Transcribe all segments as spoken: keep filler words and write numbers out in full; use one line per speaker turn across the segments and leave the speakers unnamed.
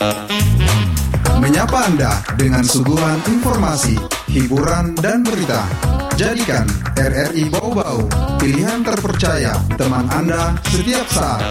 Menyapa Anda dengan suguhan informasi, hiburan, dan berita. Jadikan R R I Bau-Bau pilihan terpercaya teman Anda setiap saat.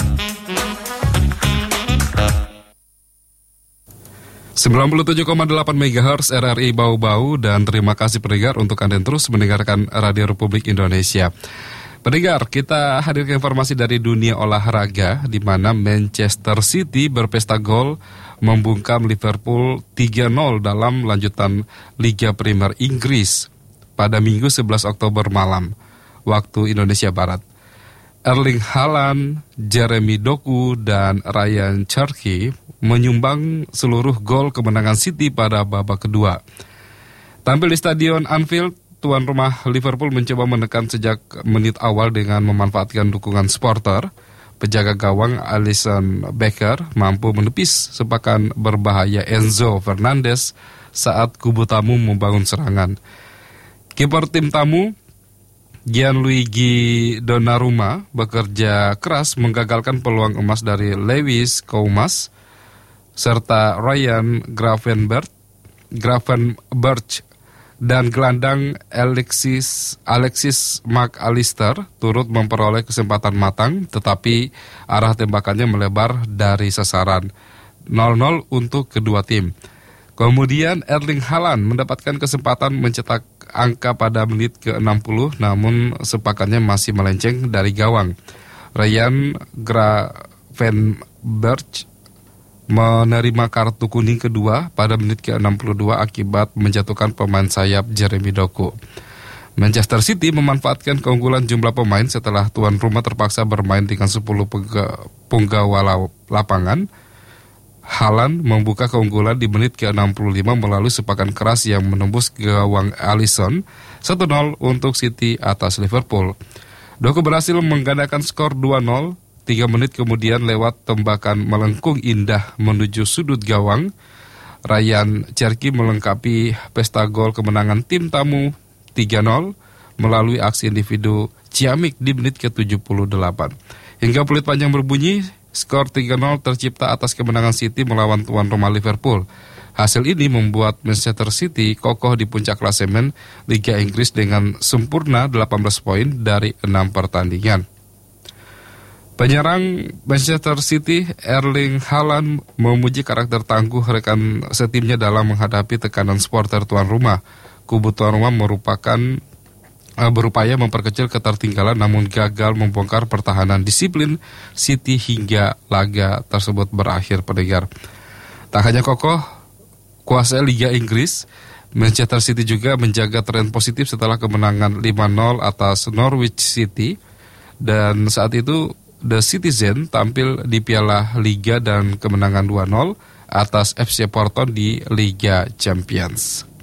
sembilan puluh tujuh koma delapan megahertz R R I Bau-Bau, dan terima kasih pendengar untuk Anda yang terus mendengarkan Radio Republik Indonesia. Pendengar, kita hadirkan informasi dari dunia olahraga di mana Manchester City berpesta gol membungkam Liverpool tiga nol dalam lanjutan Liga Premier Inggris pada Minggu sebelas Oktober malam waktu Indonesia Barat. Erling Haaland, Jeremy Doku, dan Ryan Cherky menyumbang seluruh gol kemenangan City pada babak kedua. Tampil di Stadion Anfield, tuan rumah Liverpool mencoba menekan sejak menit awal dengan memanfaatkan dukungan supporter. Penjaga gawang Alisson Becker mampu menepis sepakan berbahaya Enzo Fernandez saat kubu tamu membangun serangan. Kiper tim tamu Gianluigi Donnarumma bekerja keras menggagalkan peluang emas dari Lewis Koumas serta Ryan Gravenberch, Gravenberch dan gelandang Alexis Alexis McAllister turut memperoleh kesempatan matang, tetapi arah tembakannya melebar dari sasaran. nol nol untuk kedua tim. Kemudian Erling Haaland mendapatkan kesempatan mencetak angka pada menit ke enam puluh, namun sepakannya masih melenceng dari gawang. Ryan Gravenberch menerima kartu kuning kedua pada menit ke enam puluh dua akibat menjatuhkan pemain sayap Jeremy Doku. Manchester City memanfaatkan keunggulan jumlah pemain setelah tuan rumah terpaksa bermain dengan sepuluh punggawa lapangan. Haaland membuka keunggulan di menit ke enam puluh lima melalui sepakan keras yang menembus gawang Alisson. satu nol untuk City atas Liverpool. Doku berhasil menggandakan skor dua nol. Tiga menit kemudian lewat tembakan melengkung indah menuju sudut gawang, Ryan Cherky melengkapi pesta gol kemenangan tim tamu tiga nol melalui aksi individu ciamik di menit ke tujuh puluh delapan. Hingga peluit panjang berbunyi, skor tiga nol tercipta atas kemenangan City melawan tuan rumah Liverpool. Hasil ini membuat Manchester City kokoh di puncak klasemen Liga Inggris dengan sempurna delapan belas poin dari enam pertandingan. Penyerang Manchester City, Erling Haaland, memuji karakter tangguh rekan setimnya dalam menghadapi tekanan supporter tuan rumah. Kubu tuan rumah merupakan uh, berupaya memperkecil ketertinggalan namun gagal membongkar pertahanan disiplin City hingga laga tersebut berakhir, pendengar. Tak hanya kokoh kuasa Liga Inggris, Manchester City juga menjaga tren positif setelah kemenangan lima nol atas Norwich City, dan saat itu The Citizen tampil di Piala Liga dan kemenangan dua nol atas F C Porto di Liga Champions.